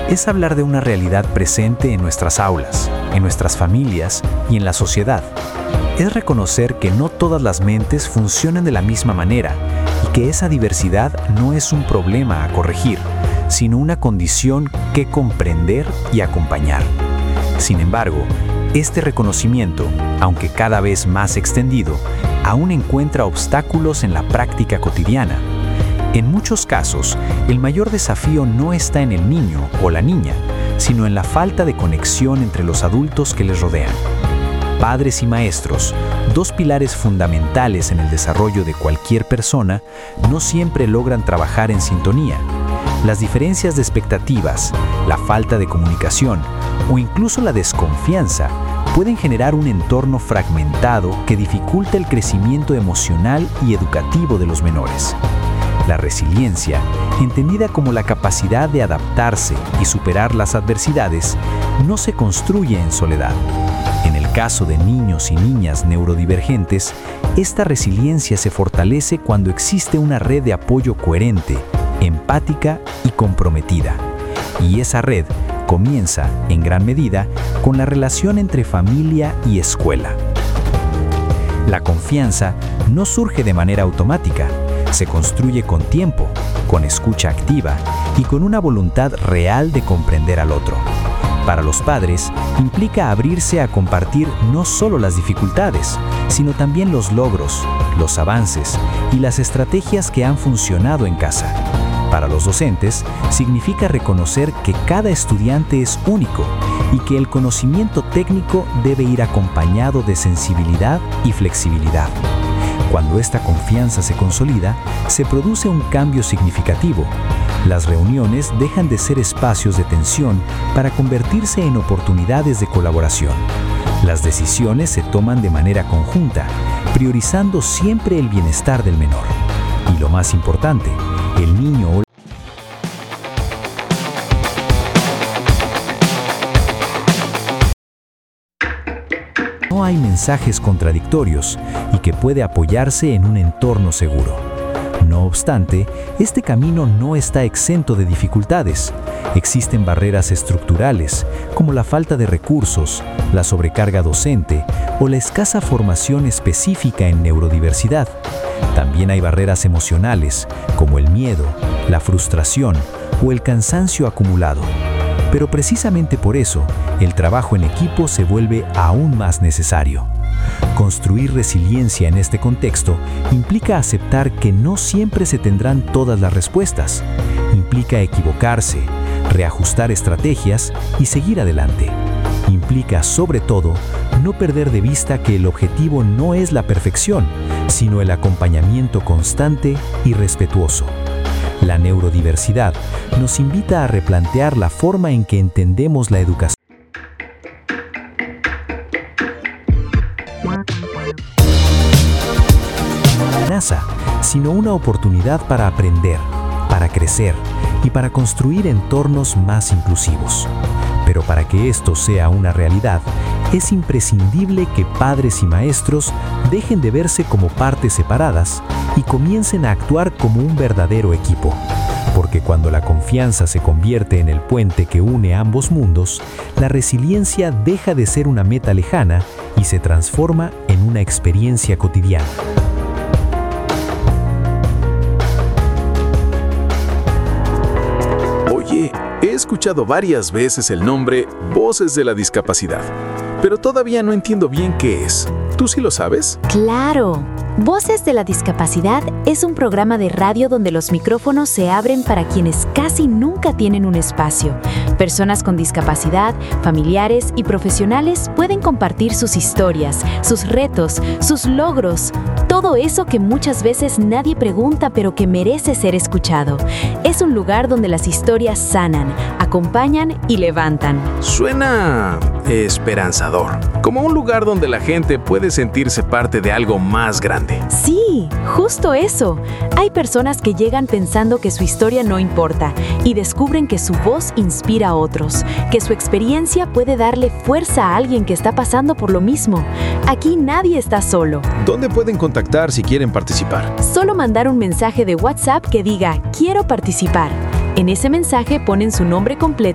es hablar de una realidad presente en nuestras aulas, en nuestras familias y en la sociedad. Es reconocer que no todas las mentes funcionan de la misma manera y que esa diversidad no es un problema a corregir, sino una condición que comprender y acompañar. Sin embargo, este reconocimiento, aunque cada vez más extendido, aún encuentra obstáculos en la práctica cotidiana. En muchos casos, el mayor desafío no está en el niño o la niña, sino en la falta de conexión entre los adultos que les rodean. Padres y maestros, dos pilares fundamentales en el desarrollo de cualquier persona, no siempre logran trabajar en sintonía. Las diferencias de expectativas, la falta de comunicación o incluso la desconfianza pueden generar un entorno fragmentado que dificulta el crecimiento emocional y educativo de los menores. La resiliencia, entendida como la capacidad de adaptarse y superar las adversidades, no se construye en soledad. En el caso de niños y niñas neurodivergentes, esta resiliencia se fortalece cuando existe una red de apoyo coherente, empática y comprometida. Y esa red comienza, en gran medida, con la relación entre familia y escuela. La confianza no surge de manera automática, se construye con tiempo, con escucha activa y con una voluntad real de comprender al otro. Para los padres, implica abrirse a compartir no solo las dificultades, sino también los logros, los avances y las estrategias que han funcionado en casa. Para los docentes, significa reconocer que cada estudiante es único y que el conocimiento técnico debe ir acompañado de sensibilidad y flexibilidad. Cuando esta confianza se consolida, se produce un cambio significativo. Las reuniones dejan de ser espacios de tensión para convertirse en oportunidades de colaboración. Las decisiones se toman de manera conjunta, priorizando siempre el bienestar del menor. Y lo más importante, el niño o no hay mensajes contradictorios y que puede apoyarse en un entorno seguro. No obstante, este camino no está exento de dificultades. Existen barreras estructurales, como la falta de recursos, la sobrecarga docente o la escasa formación específica en neurodiversidad. También hay barreras emocionales, como el miedo, la frustración o el cansancio acumulado. Pero precisamente por eso, el trabajo en equipo se vuelve aún más necesario. Construir resiliencia en este contexto implica aceptar que no siempre se tendrán todas las respuestas. Implica equivocarse, reajustar estrategias y seguir adelante. Implica, sobre todo, no perder de vista que el objetivo no es la perfección, sino el acompañamiento constante y respetuoso. La neurodiversidad nos invita a replantear la forma en que entendemos la educación. Sino una oportunidad para aprender, para crecer y para construir entornos más inclusivos. Pero para que esto sea una realidad, es imprescindible que padres y maestros dejen de verse como partes separadas y comiencen a actuar como un verdadero equipo. Porque cuando la confianza se convierte en el puente que une ambos mundos, la resiliencia deja de ser una meta lejana y se transforma en una experiencia cotidiana. Oye, he escuchado varias veces el nombre Voces de la Discapacidad, pero todavía no entiendo bien qué es. ¿Tú sí lo sabes? ¡Claro! Voces de la Discapacidad es un programa de radio donde los micrófonos se abren para quienes casi nunca tienen un espacio. Personas con discapacidad, familiares y profesionales pueden compartir sus historias, sus retos, sus logros, todo eso que muchas veces nadie pregunta pero que merece ser escuchado. Es un lugar donde las historias sanan, acompañan y levantan. Suena esperanzador, como un lugar donde la gente puede sentirse parte de algo más grande. Sí, justo eso. Hay personas que llegan pensando que su historia no importa y descubren que su voz inspira a otros, que su experiencia puede darle fuerza a alguien que está pasando por lo mismo. Aquí nadie está solo. ¿Dónde pueden contactar si quieren participar? Solo mandar un mensaje de WhatsApp que diga "Quiero participar". En ese mensaje ponen su nombre completo